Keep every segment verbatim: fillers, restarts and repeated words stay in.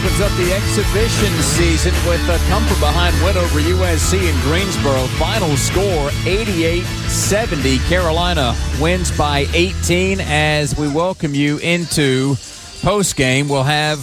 opens up the exhibition season with a come-from-behind win over U S C in Greensboro. Final score, eighty-eight seventy. Carolina wins by eighteen. As we welcome you into postgame, we'll have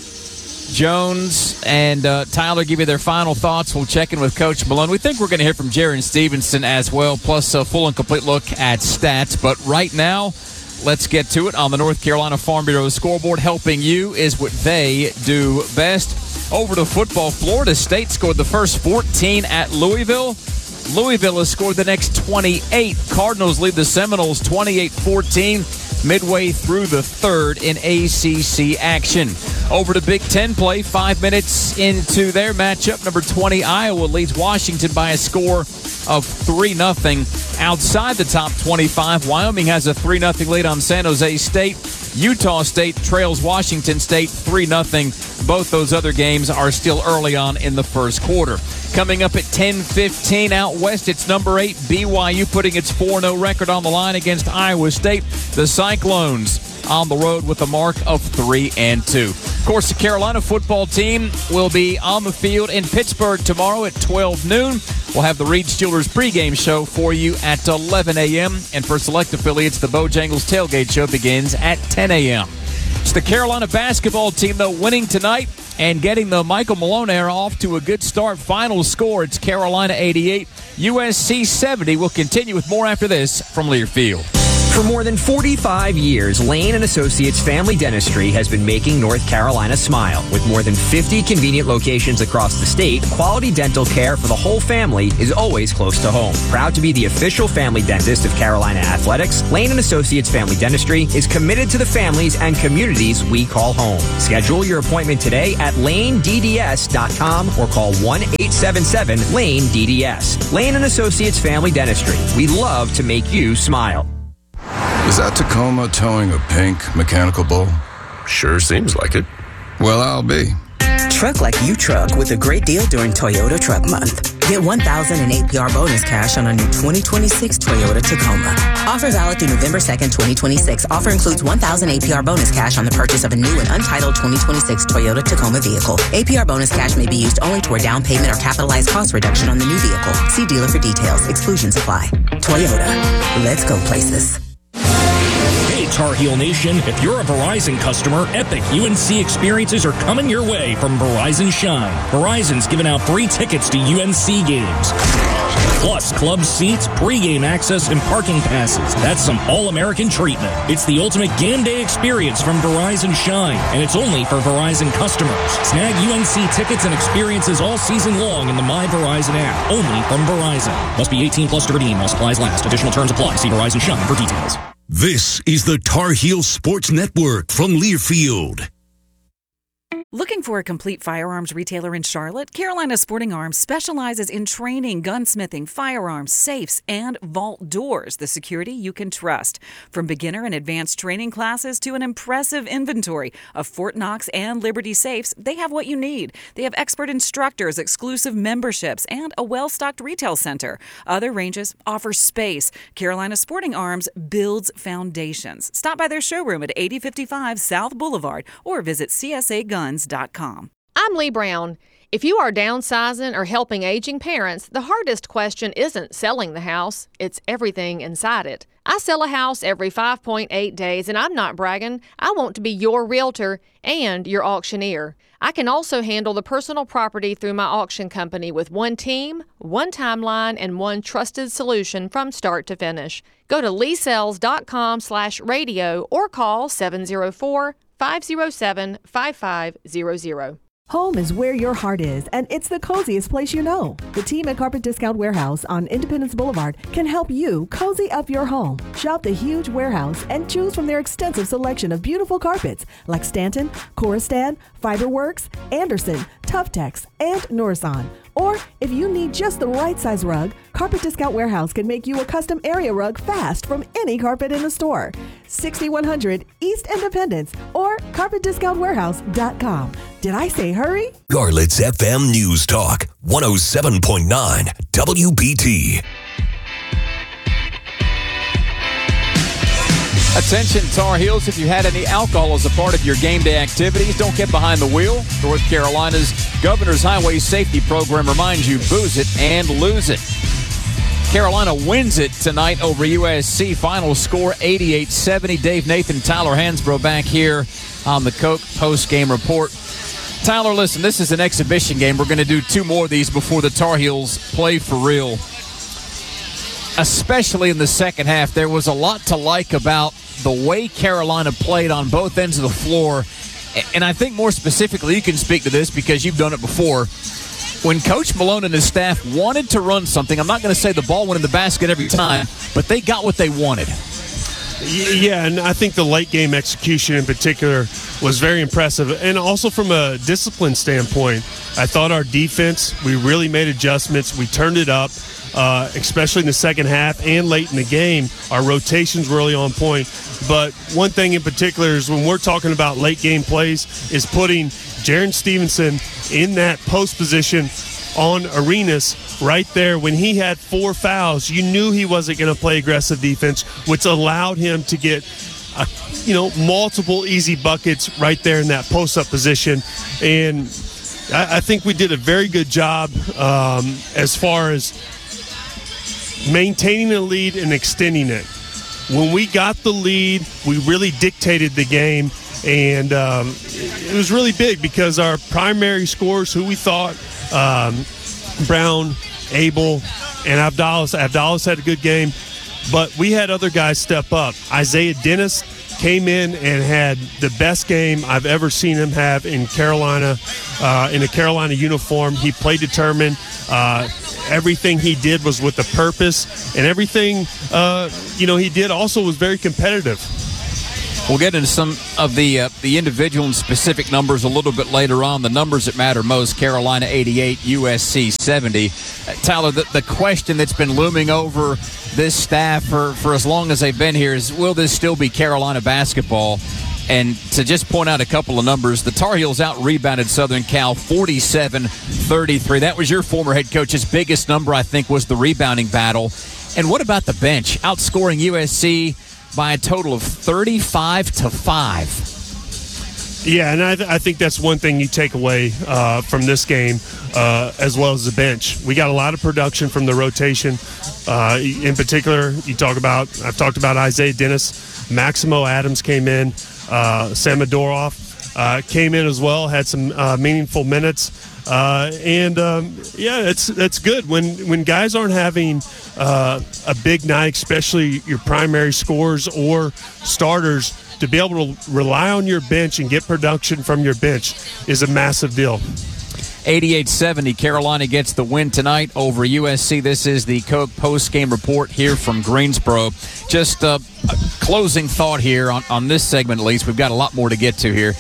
Jones and uh, Tyler give you their final thoughts. We'll check in with Coach Malone. We think we're going to hear from Jaron Stevenson as well, plus a full and complete look at stats. But right now, let's get to it on the North Carolina Farm Bureau scoreboard. Helping you is what they do best. Over to football, Florida State scored the first fourteen at Louisville. Louisville has scored the next twenty-eight. Cardinals lead the Seminoles twenty-eight fourteen. Midway through the third in A C C action. Over to Big Ten play, five minutes into their matchup. Number twenty, Iowa leads Washington by a score of three nothing. Outside the top twenty-five, Wyoming has a three nothing lead on San Jose State. Utah State trails Washington State three nothing. Both those other games are still early on in the first quarter. Coming up at ten fifteen out west, it's number eight, B Y U, putting its four oh record on the line against Iowa State. The Cyclones on the road with a mark of three and two. Of course, the Carolina football team will be on the field in Pittsburgh tomorrow at twelve noon. We'll have the Reed Steelers pregame show for you at eleven a.m. And for select affiliates, the Bojangles tailgate show begins at ten a.m. It's the Carolina basketball team, though, winning tonight and getting the Michael Malone era off to a good start. Final score, it's Carolina eighty-eight, U S C seventy. We'll continue with more after this from Learfield. For more than forty-five years, Lane and Associates Family Dentistry has been making North Carolina smile. With more than fifty convenient locations across the state, quality dental care for the whole family is always close to home. Proud to be the official family dentist of Carolina Athletics, Lane and Associates Family Dentistry is committed to the families and communities we call home. Schedule your appointment today at lane d d s dot com or call one eight seven seven lane d d s. Lane and Associates Family Dentistry. We love to make you smile. Is that Tacoma towing a pink mechanical bull? Sure seems like it. Well, I'll be. Truck like you truck with a great deal during Toyota Truck Month. Get one thousand in A P R bonus cash on a new twenty twenty-six Toyota Tacoma. Offer valid through November second, twenty twenty-six. Offer includes one thousand A P R bonus cash on the purchase of a new and untitled twenty twenty-six Toyota Tacoma vehicle. A P R bonus cash may be used only toward down payment or capitalized cost reduction on the new vehicle. See dealer for details. Exclusions apply. Toyota. Let's go places. Hey, Tar Heel Nation, if you're a Verizon customer, epic U N C experiences are coming your way from Verizon Shine. Verizon's giving out free tickets to U N C games, plus club seats, pregame access, and parking passes. That's some all-American treatment. It's the ultimate game day experience from Verizon Shine, and it's only for Verizon customers. Snag U N C tickets and experiences all season long in the My Verizon app, only from Verizon. Must be eighteen plus to redeem while supplies last. Additional terms apply. See Verizon Shine for details. This is the Tar Heel Sports Network from Learfield. Looking for a complete firearms retailer in Charlotte? Carolina Sporting Arms specializes in training, gunsmithing, firearms, safes, and vault doors, the security you can trust. From beginner and advanced training classes to an impressive inventory of Fort Knox and Liberty safes, they have what you need. They have expert instructors, exclusive memberships, and a well-stocked retail center. Other ranges offer space. Carolina Sporting Arms builds foundations. Stop by their showroom at eighty fifty-five South Boulevard or visit c s a guns dot com. I'm Lee Brown. If you are downsizing or helping aging parents, the hardest question isn't selling the house, it's everything inside it. I sell a house every five point eight days, and I'm not bragging. I want to be your realtor and your auctioneer. I can also handle the personal property through my auction company with one team, one timeline, and one trusted solution from start to finish. Go to lee sells dot com slash radio or call seven oh four, five oh seven, five five zero zero. Home is where your heart is, and it's the coziest place you know. The team at Carpet Discount Warehouse on Independence Boulevard can help you cozy up your home. Shop the huge warehouse and choose from their extensive selection of beautiful carpets like Stanton, Coristan, Fiberworks, Anderson, Tuftex, and Norison. Or if you need just the right size rug, Carpet Discount Warehouse can make you a custom area rug fast from any carpet in the store. sixty-one hundred East Independence or carpet discount warehouse dot com. Did I say hurry? Garlett's F M News Talk, one oh seven point nine W B T. Attention, Tar Heels, if you had any alcohol as a part of your game day activities, don't get behind the wheel. North Carolina's Governor's Highway Safety Program reminds you, booze it and lose it. Carolina wins it tonight over U S C. Final score eighty-eight seventy. Dave Nathan, Tyler Hansbrough back here on the Coke post-game report. Tyler, listen, this is an exhibition game. We're going to do two more of these before the Tar Heels play for real. Especially in the second half, there was a lot to like about the way Carolina played on both ends of the floor. And I think more specifically, you can speak to this because you've done it before. When Coach Malone and his staff wanted to run something, I'm not going to say the ball went in the basket every time, but they got what they wanted. Yeah, and I think the late game execution in particular was very impressive. And also from a discipline standpoint, I thought our defense, we really made adjustments. We turned it up. Uh, especially in the second half and late in the game. Our rotations were really on point. But one thing in particular is when we're talking about late game plays is putting Jaren Stevenson in that post position on Arenas right there. When he had four fouls, you knew he wasn't going to play aggressive defense, which allowed him to get a, you know, multiple easy buckets right there in that post-up position. And I, I think we did a very good job um, as far as maintaining the lead and extending it. When we got the lead, we really dictated the game, and um, it was really big because our primary scorers, who we thought, um, Brown, Abel, and Abdallah, Abdallah had a good game, but we had other guys step up. Isaiah Dennis came in and had the best game I've ever seen him have in Carolina, uh, in a Carolina uniform. He played determined. Uh, everything he did was with a purpose, and everything uh, you know he did also was very competitive. We'll get into some of the uh, the individual and specific numbers a little bit later on. The numbers that matter most: Carolina eighty-eight, U S C seventy. Uh, Tyler, the, the question that's been looming over this staff for, for as long as they've been here is, will this still be Carolina basketball? And to just point out a couple of numbers, the Tar Heels out-rebounded Southern Cal forty-seven thirty-three. That was your former head coach's biggest number, I think, was the rebounding battle. And what about the bench? Outscoring U S C by a total of thirty-five to five. Yeah, and I, th- I think that's one thing you take away uh, from this game, uh, as well as the bench. We got a lot of production from the rotation. Uh, in particular, you talk about, I've talked about Isaiah Dennis. Maximo Adams came in. Uh, Samadorov uh, came in as well, had some uh, meaningful minutes. Uh, and, um, yeah, it's it's good. When, when guys aren't having uh, a big night, especially your primary scorers or starters, to be able to rely on your bench and get production from your bench is a massive deal. eighty-eight seventy, Carolina gets the win tonight over U S C. This is the Coke post-game report here from Greensboro. Just uh, a closing thought here on, on this segment, at least. We've got a lot more to get to here.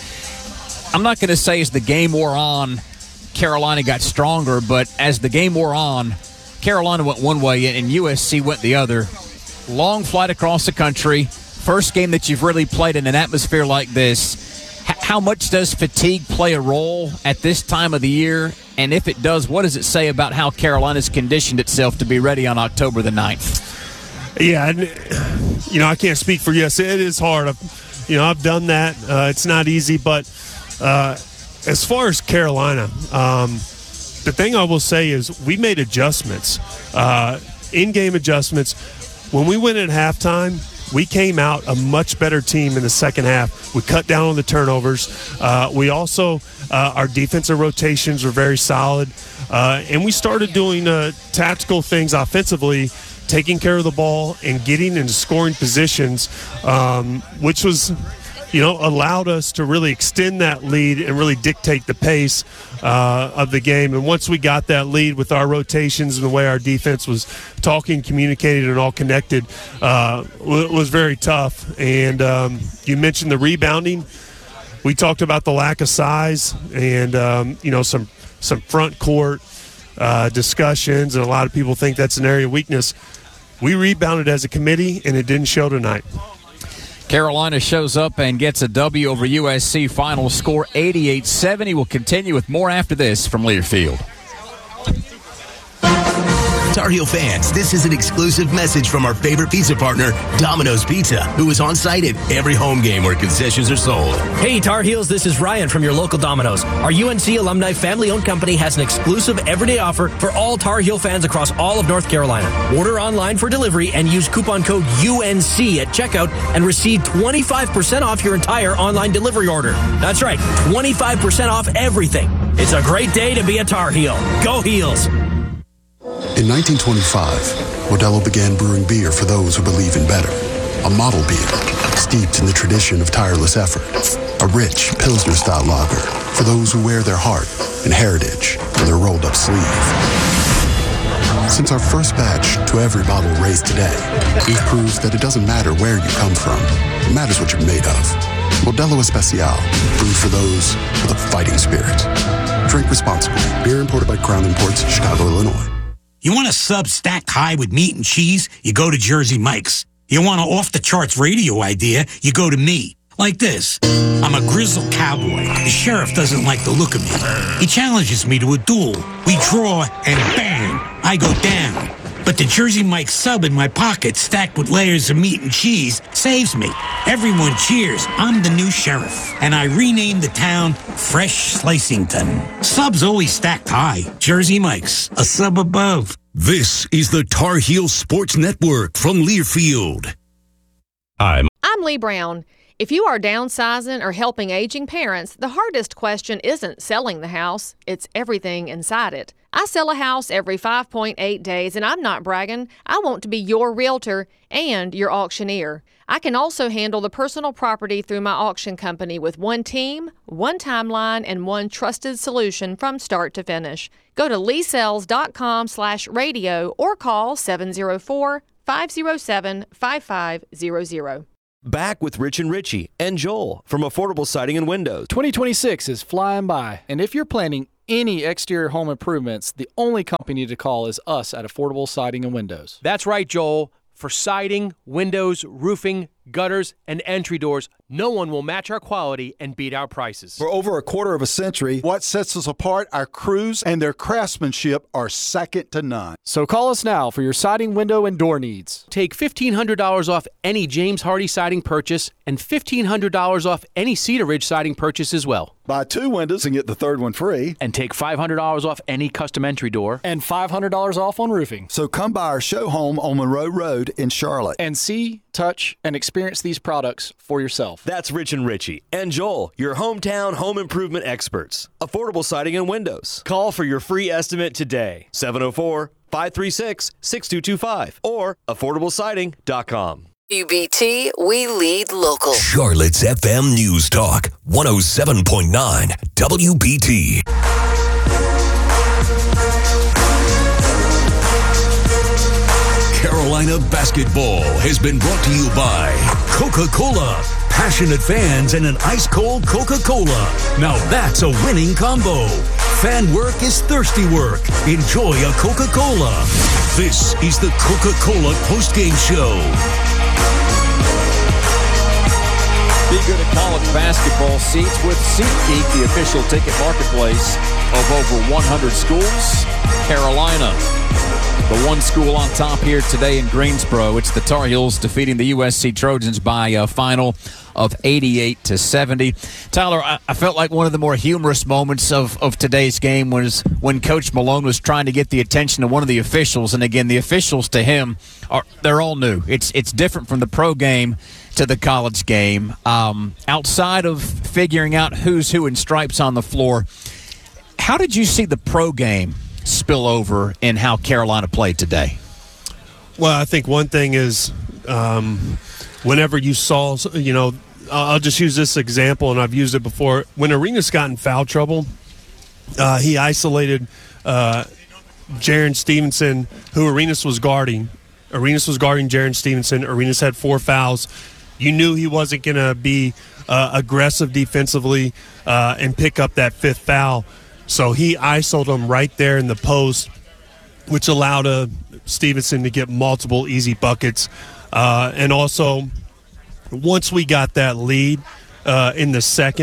I'm not going to say as the game wore on, Carolina got stronger, but as the game wore on, Carolina went one way and U S C went the other. Long flight across the country. First game that you've really played in an atmosphere like this. H- how much does fatigue play a role at this time of the year? And if it does, what does it say about how Carolina's conditioned itself to be ready on October the ninth? Yeah, and, you know, I can't speak for U S C. It is hard. I've, you know, I've done that. Uh, it's not easy, but uh, as far as Carolina, um, the thing I will say is we made adjustments, uh, in-game adjustments. When we went at halftime, we came out a much better team in the second half. We cut down on the turnovers. Uh, we also, uh, our defensive rotations were very solid. Uh, and we started doing uh, tactical things offensively, taking care of the ball and getting into scoring positions, um, which was, you know, allowed us to really extend that lead and really dictate the pace uh, of the game. And once we got that lead with our rotations and the way our defense was talking, communicated, and all connected, uh, it was very tough. And um, you mentioned the rebounding. We talked about the lack of size and, um, you know, some, some front court uh, discussions, and a lot of people think that's an area of weakness. We rebounded as a committee, and it didn't show tonight. Carolina shows up and gets a W over U S C. Final score eighty-eight seventy. We'll continue with more after this from Learfield. Tar Heel fans, this is an exclusive message from our favorite pizza partner, Domino's Pizza, who is on site at every home game where concessions are sold. Hey, Tar Heels, this is Ryan from your local Domino's. Our U N C alumni family-owned company has an exclusive everyday offer for all Tar Heel fans across all of North Carolina. Order online for delivery and use coupon code U N C at checkout and receive twenty-five percent off your entire online delivery order. That's right, twenty-five percent off everything. It's a great day to be a Tar Heel. Go Heels! In nineteen twenty-five, Modelo began brewing beer for those who believe in better. A model beer, steeped in the tradition of tireless effort. A rich, Pilsner-style lager for those who wear their heart and heritage on their rolled-up sleeve. Since our first batch to every bottle raised today, we've proved that it doesn't matter where you come from. It matters what you're made of. Modelo Especial, brewed for those with a fighting spirit. Drink responsibly. Beer imported by Crown Imports, Chicago, Illinois. You want a sub stacked high with meat and cheese? You go to Jersey Mike's. You want an off-the-charts radio idea? You go to me. Like this. I'm a grizzled cowboy. The sheriff doesn't like the look of me. He challenges me to a duel. We draw, and bang, I go down. But the Jersey Mike sub in my pocket, stacked with layers of meat and cheese, saves me. Everyone cheers. I'm the new sheriff. And I renamed the town Fresh Slicington. Subs always stacked high. Jersey Mike's, a sub above. This is the Tar Heel Sports Network from Learfield. Hi. I'm Lee Brown. If you are downsizing or helping aging parents, the hardest question isn't selling the house, it's everything inside it. I sell a house every five point eight days, and I'm not bragging. I want to be your realtor and your auctioneer. I can also handle the personal property through my auction company with one team, one timeline, and one trusted solution from start to finish. Go to leesells.com slash radio or call seven oh four, five oh seven, five five zero zero. Back with Rich and Richie and Joel from Affordable Siding and Windows. twenty twenty-six is flying by, and if you're planning any exterior home improvements, the only company to call is us at Affordable Siding and Windows. That's right, Joel. For siding, windows, roofing, gutters, and entry doors, no one will match our quality and beat our prices. For over a quarter of a century, what sets us apart, our crews and their craftsmanship are second to none. So call us now for your siding, window, and door needs. Take fifteen hundred dollars off any James Hardy siding purchase and fifteen hundred dollars off any Cedar Ridge siding purchase as well. Buy two windows and get the third one free. And take five hundred dollars off any custom entry door. And five hundred dollars off on roofing. So come by our show home on Monroe Road in Charlotte. And see, touch, and experience these products for yourself. That's Rich and Richie and Joel, your hometown home improvement experts. Affordable Siding and Windows. Call for your free estimate today. seven oh four, five three six, six two two five or affordable siding dot com. U B T, we lead local. Charlotte's F M News Talk, one oh seven point nine W B T. Carolina basketball has been brought to you by Coca-Cola. Passionate fans and an ice-cold Coca-Cola. Now that's a winning combo. Fan work is thirsty work. Enjoy a Coca-Cola. This is the Coca-Cola postgame show. Be good at college basketball seats with SeatGeek, the official ticket marketplace of over one hundred schools. Carolina, the one school on top here today in Greensboro. It's the Tar Heels defeating the U S C Trojans by a final of eighty-eight to seventy. Tyler, I, I felt like one of the more humorous moments of, of today's game was when Coach Malone was trying to get the attention of one of the officials. And again, the officials to him are they're all new. It's it's different from the pro game to the college game. Um, outside of figuring out who's who in stripes on the floor, how did you see the pro game spill over in how Carolina played today? Well, I think one thing is um, whenever you saw, you know, I'll just use this example, and I've used it before. When Arenas got in foul trouble, uh, he isolated uh, Jaron Stevenson, who Arenas was guarding. Arenas was guarding Jaron Stevenson. Arenas had four fouls. You knew he wasn't going to be uh, aggressive defensively uh, and pick up that fifth foul. So he isoled him right there in the post, which allowed uh, Stevenson to get multiple easy buckets. Uh, and also, once we got that lead uh, in the second,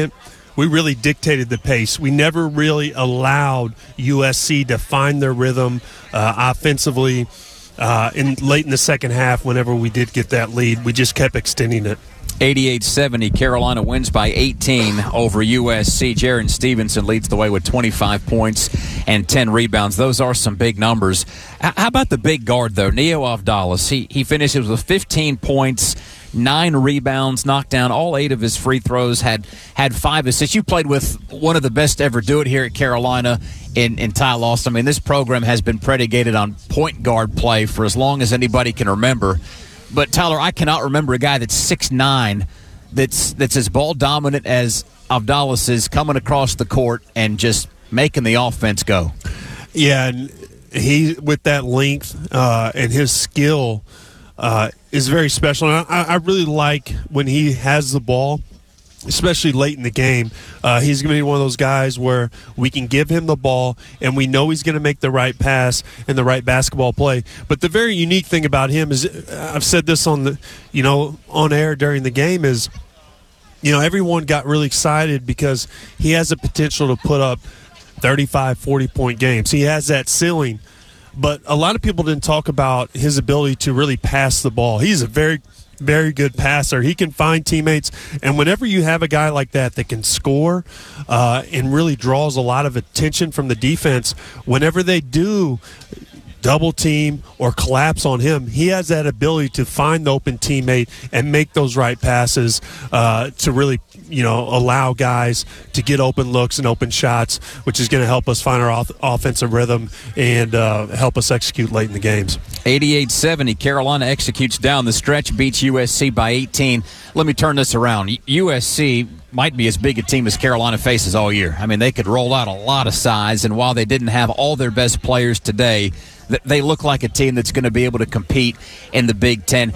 we really dictated the pace. We never really allowed U S C to find their rhythm uh, offensively uh, in late in the second half. Whenever we did get that lead, we just kept extending it. eighty-eight seventy, Carolina wins by eighteen over U S C. Jaron Stevenson leads the way with twenty-five points and ten rebounds. Those are some big numbers. How about the big guard, though, Neo Avdalas? He, he finishes with fifteen points, nine rebounds, knocked down all eight of his free throws, had had five assists. You played with one of the best to ever do it here at Carolina in, in Ty Lawson. I mean, this program has been predicated on point guard play for as long as anybody can remember. But, Tyler, I cannot remember a guy that's six nine that's that's as ball dominant as Avdalas is, coming across the court and just making the offense go. Yeah, and he, with that length uh, and his skill, uh, is very special. And I, I really like when he has the ball, especially late in the game. Uh, he's going to be one of those guys where we can give him the ball and we know he's going to make the right pass and the right basketball play. But the very unique thing about him is, I've said this on the, you know, on air during the game, is, you know, everyone got really excited because he has the potential to put up thirty-five, forty-point games. He has that ceiling. But a lot of people didn't talk about his ability to really pass the ball. He's a very very good passer. He can find teammates, and whenever you have a guy like that that can score uh, and really draws a lot of attention from the defense, whenever they do double team or collapse on him, he has that ability to find the open teammate and make those right passes uh, to really, you know, allow guys to get open looks and open shots, which is going to help us find our off- offensive rhythm and uh, help us execute late in the games. eighty-eight seventy, Carolina executes down the stretch, beats U S C by eighteen. Let me turn this around. U S C might be as big a team as Carolina faces all year. I mean, they could roll out a lot of size, and while they didn't have all their best players today, they look like a team that's going to be able to compete in the Big Ten.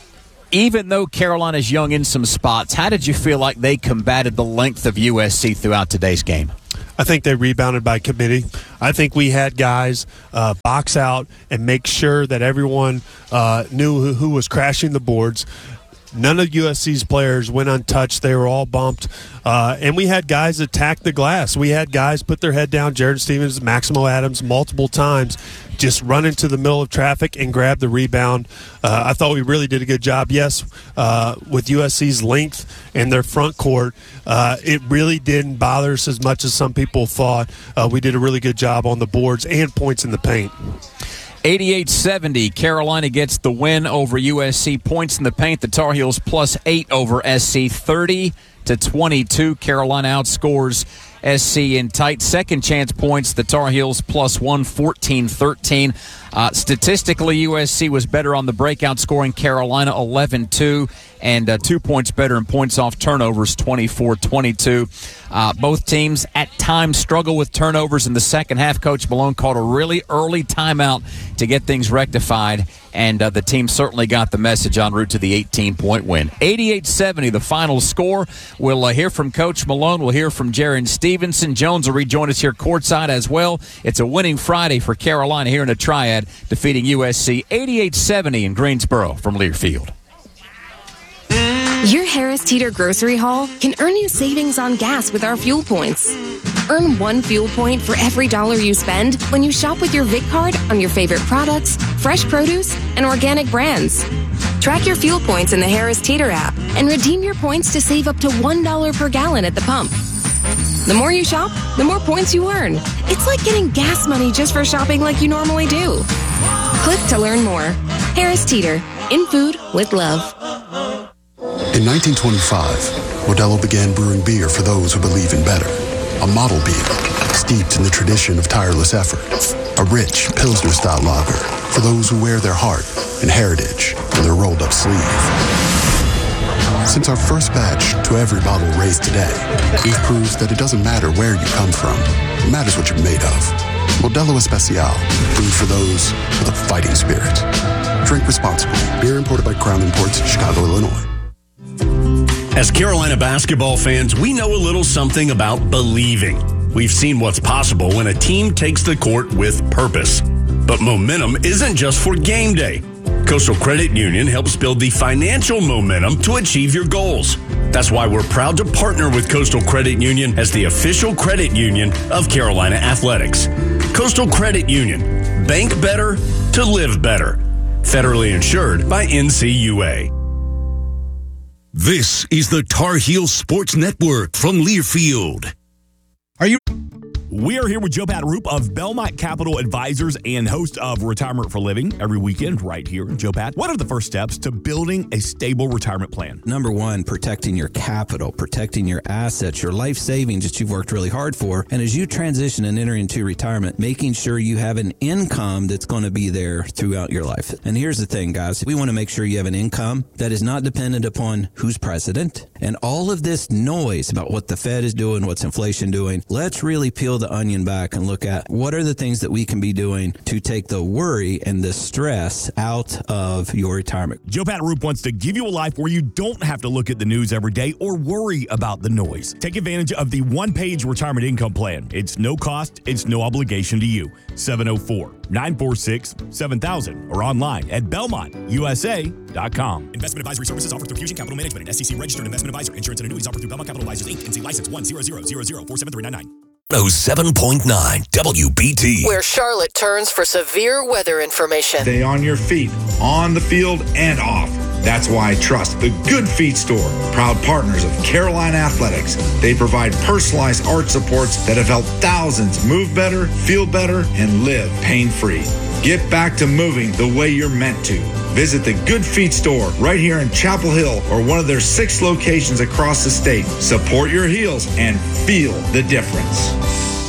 Even though Carolina's young in some spots, how did you feel like they combated the length of U S C throughout today's game? I think they rebounded by committee. I think we had guys uh, box out and make sure that everyone uh, knew who, who was crashing the boards. None of U S C's players went untouched. They were all bumped. Uh, and we had guys attack the glass. We had guys put their head down, Jared Stevens, Maximo Adams, multiple times, just run into the middle of traffic and grab the rebound. Uh, I thought we really did a good job. Yes, uh, with U S C's length and their front court, uh, it really didn't bother us as much as some people thought. Uh, we did a really good job on the boards and points in the paint. eighty-eight seventy, Carolina gets the win over U S C. Points in the paint, the Tar Heels plus eight over S C, thirty to twenty-two. Carolina outscores S C in tight. Second chance points, the Tar Heels plus one, fourteen thirteen. Uh, statistically, U S C was better on the breakout, scoring Carolina eleven two, and uh, two points better in points off turnovers, twenty-four twenty-two. Uh, both teams at times struggle with turnovers in the second half. Coach Malone called a really early timeout to get things rectified, and uh, the team certainly got the message en route to the eighteen-point win. eighty-eight seventy, the final score. We'll uh, hear from Coach Malone. We'll hear from Jaron Stevenson. Jones will rejoin us here courtside as well. It's a winning Friday for Carolina here in a triad, defeating U S C eighty-eight seventy in Greensboro from Learfield. Your Harris Teeter grocery haul can earn you savings on gas with our fuel points. Earn one fuel point for every dollar you spend when you shop with your Vic card on your favorite products, fresh produce, and organic brands. Track your fuel points in the Harris Teeter app and redeem your points to save up to one dollar per gallon at the pump. The more you shop, the more points you earn. It's like getting gas money just for shopping like you normally do. Click to learn more. Harris Teeter, in food with love. In nineteen twenty-five, Modelo began brewing beer for those who believe in better. A model beer, steeped in the tradition of tireless effort. A rich, Pilsner-style lager for those who wear their heart and heritage in their rolled-up sleeve. Since our first batch to every bottle raised today, we've proved that it doesn't matter where you come from. It matters what you're made of. Modelo Especial, brewed for those with a fighting spirit. Drink responsibly. Beer imported by Crown Imports, Chicago, Illinois. As Carolina basketball fans, we know a little something about believing. We've seen what's possible when a team takes the court with purpose. But momentum isn't just for game day. Coastal Credit Union helps build the financial momentum to achieve your goals. That's why we're proud to partner with Coastal Credit Union as the official credit union of Carolina Athletics. Coastal Credit Union. Bank better to live better. Federally insured by N C U A. This is the Tar Heel Sports Network from Learfield. Are you? We are here with Joe Pat Roop of Belmont Capital Advisors and host of Retirement for Living every weekend right here. Joe Pat, what are the first steps to building a stable retirement plan? Number one, protecting your capital, protecting your assets, your life savings that you've worked really hard for. And as you transition and enter into retirement, making sure you have an income that's going to be there throughout your life. And here's the thing, guys. We want to make sure you have an income that is not dependent upon who's president and all of this noise about what the Fed is doing, what's inflation doing. Let's really peel the onion back and look at what are the things that we can be doing to take the worry and the stress out of your retirement. Joe Pat Roop wants to give you a life where you don't have to look at the news every day or worry about the noise. Take advantage of the one-page retirement income plan. It's no cost, it's no obligation to you. seven oh four, nine four six, seven thousand or online at belmont u s a dot com. Investment advisory services offered through Fusion Capital Management, an S E C registered investment advisor. Insurance and annuities offered through Belmont Capital Advisors, Incorporated. N C license one zero zero zero zero four seven three nine nine. oh seven point nine W B T. Where Charlotte turns for severe weather information. Stay on your feet, on the field and off. That's why I trust the Good Feet Store, proud partners of Carolina Athletics. They provide personalized arch supports that have helped thousands move better, feel better, and live pain-free. Get back to moving the way you're meant to. Visit the Good Feet Store right here in Chapel Hill or one of their six locations across the state. Support your heels and feel the difference.